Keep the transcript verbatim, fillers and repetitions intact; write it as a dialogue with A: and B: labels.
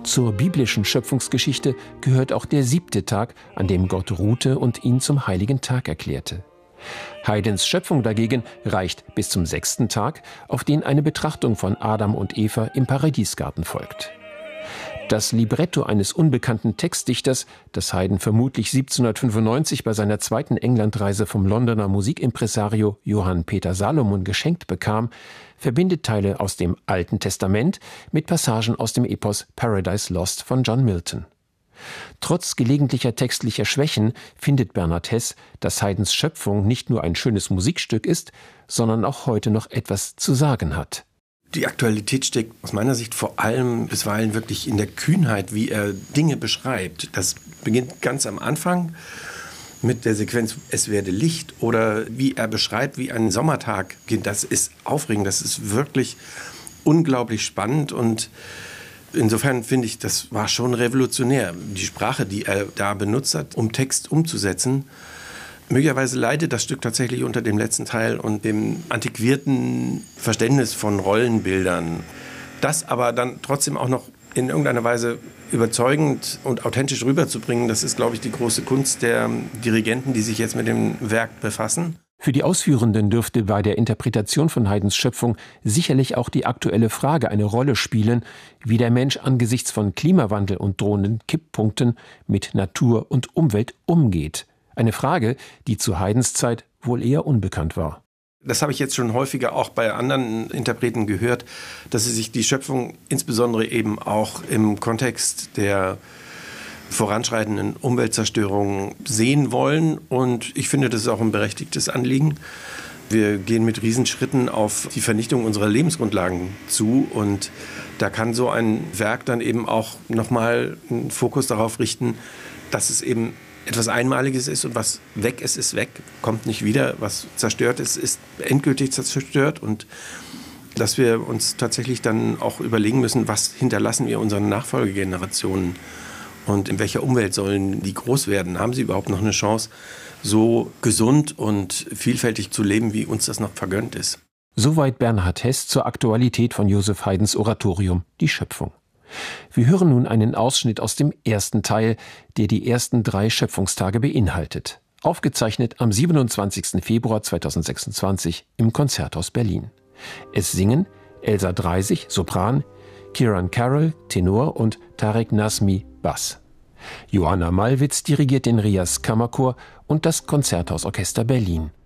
A: Zur biblischen Schöpfungsgeschichte gehört auch der siebte Tag, an dem Gott ruhte und ihn zum heiligen Tag erklärte. Haydns Schöpfung dagegen reicht bis zum sechsten Tag, auf den eine Betrachtung von Adam und Eva im Paradiesgarten folgt. Das Libretto eines unbekannten Textdichters, das Haydn vermutlich siebzehnhundertfünfundneunzig bei seiner zweiten Englandreise vom Londoner Musikimpresario Johann Peter Salomon geschenkt bekam, verbindet Teile aus dem Alten Testament mit Passagen aus dem Epos Paradise Lost von John Milton. Trotz gelegentlicher textlicher Schwächen findet Bernhard Heß, dass Haydns Schöpfung nicht nur ein schönes Musikstück ist, sondern auch heute noch etwas zu sagen hat.
B: Die Aktualität steckt aus meiner Sicht vor allem bisweilen wirklich in der Kühnheit, wie er Dinge beschreibt. Das beginnt ganz am Anfang mit der Sequenz Es werde Licht oder wie er beschreibt, wie ein Sommertag beginnt. Das ist aufregend, das ist wirklich unglaublich spannend und insofern finde ich, das war schon revolutionär. Die Sprache, die er da benutzt hat, um Text umzusetzen. Möglicherweise leidet das Stück tatsächlich unter dem letzten Teil und dem antiquierten Verständnis von Rollenbildern. Das aber dann trotzdem auch noch in irgendeiner Weise überzeugend und authentisch rüberzubringen, das ist, glaube ich, die große Kunst der Dirigenten, die sich jetzt mit dem Werk befassen.
A: Für die Ausführenden dürfte bei der Interpretation von Haydns Schöpfung sicherlich auch die aktuelle Frage eine Rolle spielen, wie der Mensch angesichts von Klimawandel und drohenden Kipppunkten mit Natur und Umwelt umgeht. Eine Frage, die zu Haydns Zeit wohl eher unbekannt war.
B: Das habe ich jetzt schon häufiger auch bei anderen Interpreten gehört, dass sie sich die Schöpfung insbesondere eben auch im Kontext der voranschreitenden Umweltzerstörung sehen wollen. Und ich finde, das ist auch ein berechtigtes Anliegen. Wir gehen mit Riesenschritten auf die Vernichtung unserer Lebensgrundlagen zu. Und da kann so ein Werk dann eben auch nochmal einen Fokus darauf richten, dass es eben etwas Einmaliges ist und was weg ist, ist weg, kommt nicht wieder. Was zerstört ist, ist endgültig zerstört und dass wir uns tatsächlich dann auch überlegen müssen, was hinterlassen wir unseren Nachfolgegenerationen und in welcher Umwelt sollen die groß werden? Haben sie überhaupt noch eine Chance, so gesund und vielfältig zu leben, wie uns das noch vergönnt ist?
A: Soweit Bernhard Heß zur Aktualität von Joseph Haydns Oratorium Die Schöpfung. Wir hören nun einen Ausschnitt aus dem ersten Teil, der die ersten drei Schöpfungstage beinhaltet. Aufgezeichnet am siebenundzwanzigsten Februar zweitausendsechsundzwanzig im Konzerthaus Berlin. Es singen Elsa Dreisig, Sopran, Kieran Carroll, Tenor und Tarek Nazmi, Bass. Johanna Malwitz dirigiert den Rias Kammerchor und das Konzerthausorchester Berlin.